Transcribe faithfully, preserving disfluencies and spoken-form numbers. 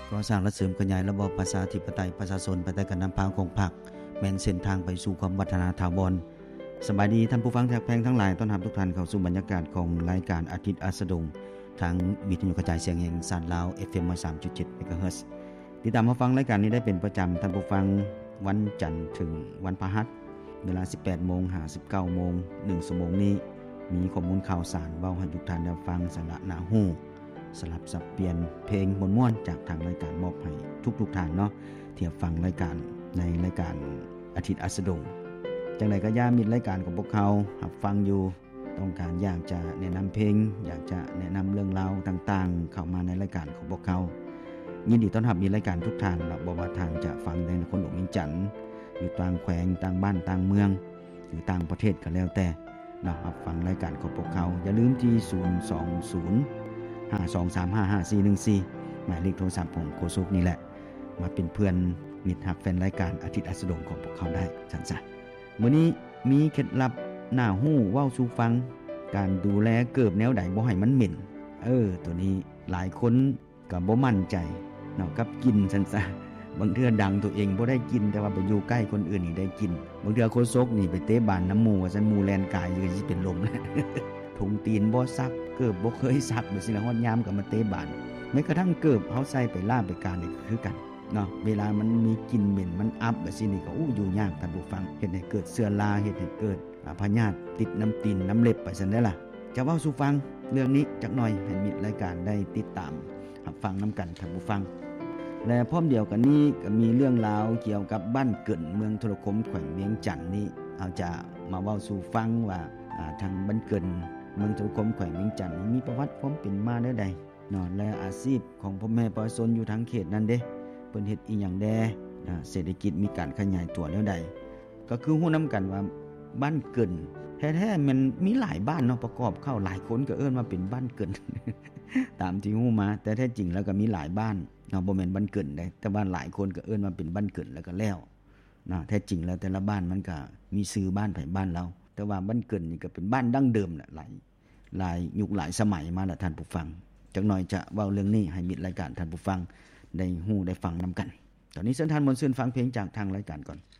ก่อสร้างและเสริมขยายระบอบประชาธิปไตยประชาชนไปแต่กันนำพาของพรรคแม่นเส้นทางไปสู่ความวัฒนาถาวรสบายดีท่านผู้ฟังแท้แพงทั้งหลายต้อนรับทุกท่านเข้าสู่บรรยากาศของรายการอาทิตย์อัสดงทางวิทยุกระจายเสียงแห่งชาติลาว เอฟ เอ็ม สามจุดเจ็ด เมกะเฮิรตซ์ ติดตามรับฟังรายการนี้ได้เป็นประจำท่านผู้ฟังวันจันทร์ถึงวันพฤหัสเวลา สิบแปดโมง ถึงสิบเก้าโมง หนึ่งชั่วโมงนี้มีข้อมูลข่าวสารเว้าให้ทุกท่านได้ฟังสาระน่าฮู้สลับสับเปลี่ยนเพลงม่วนๆจากทางรายการมอบให้ทุกๆท่านเนาะที่ฟังรายการในรายการอาทิตย์อัสดงจังได๋ก็อย่ามิดรายการของพวกเขารับฟังอยู่ต้องการอยากจะแนะนําเพลงอยากจะแนะนําเรื่องราวต่างๆเข้ามาในรายการของพวกเขายินดีต้อนรับมีรายการทุกท่านและบ่ว่าทางจะฟังในคนอกเวียงจันทน์อยู่ต่างแขวงต่างบ้านต่างเมืองหรือต่างประเทศก็แล้วแต่เนาะรับฟังรายการของพวกเขาอย่าลืมที่ศูนย์ สอง ศูนย์ ห้า สอง สาม ห้า ห้า สี่ หนึ่ง สี่หมายเลขโทรศัพท์ของโคสุกนี่แหละมาเป็นเพื่อนมิตรฮักแฟนรายการอาทิตย์อัสดงของพวกเขาได้ซั่นซะมื้อนี้มีเคล็ดลับน่าฮู้เว้าสู่ฟังการดูแลเกิบแนวใดบ่ให้มันเหม็นเออตัวนี้หลายคนก็บ่มั่นใจเนาะกับกินซั่นซะบางเทื่อดังตัวเองบ่ได้กินแต่ว่าไปอยู่ใกล้คนอื่นนี่ได้กินบางเทื่อโคซกนี่ไปเตะบานน้ำหมู่ว่าซั่นหมู่แล่นกายอยู่สิเป็นลม ถุงตีนบ่ซักเกิบบ่เคยซักจังซี่ล่ะฮอดยามก็มาเตะบานแม้กระทั่งเกิบเฮาใส่ไปล่ามไปการนี่คือกันเนาะเวลามันมีกลิ่นเหม็นมันอับแบบซี่นี่ก็อู้อยู่ยากท่านผู้ฟังเฮ็ดให้เกิดเชื้อราเฮ็ดให้เกิดพยาธิติดน้ำตีนน้ำเล็บไปซั่นได้ล่ะจะเว้าสู่ฟังเรื่องนี้จักหน่อยให้มิตรรายการได้ติดตามรับฟังนํากันท่านผู้ฟังและพร้อมเดียวกันนี้ก็มีเรื่องราวเกี่ยวกับบ้านเกิดเมืองโทรคมแขวงเวียงจันทน์นี้เอาจะมาเว้าสู่ฟังว่าอ่าทางบ้านเกิดเมืองโทรคมแขวงเวียงจันทน์มีประวัติความเป็นมาแนวใดเนาะและอาชีพของพ่อแม่ประชาชนอยู่ทางเขตนั้นเด้เพิ่นเฮ็ดอีหยังแดนะเศรษฐกิจมีการขยายตัวแนวใดก็คือฮู้นํากันว่าบ้านเกิดแท้ๆมันมีหลายบ้านเนาะประกอบเข้าหลายคนก็เอิ้นว่าเป็นบ้านเกิด ตามที่ฮู้มาแต่แท้จริงแล้วก็มีหลายบ้านเนาะบ่แม่นบ้านเกิดได้แต่บ้านหลายคนก็เอิ้นว่าเป็นบ้านเกิดแล้วก็แล้วนะแท้จริงแล้วแต่ละบ้านมันก็มีชื่อบ้านไผบ้านเราแต่ว่าบ้านเกิดนี่ก็เป็นบ้านดั้งเดิมแหละหลายหลายยุคหลายสมัยมาแล้วท่านผู้ฟังจักหน่อยจะเว้าเรื่องนี้ให้มิตรรายการท่านผู้ฟังได้ฮู้ได้ฟังนํากันตอนนี้เชิญท่านมนต์ซื่นฟังเพลงจากทางรายการก่อน